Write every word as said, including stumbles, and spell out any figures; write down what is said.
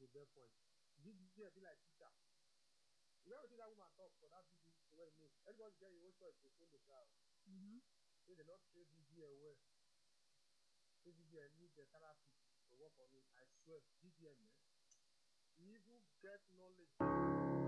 you get point. G D M be like teacher. You know wetin that woman talk for that video wey e make? Everybody get your own choice to follow child. Mm-hmm. Say they not train G D M well. Say G D M need the therapy to work on it. I swear, G D M man, he even get knowledge.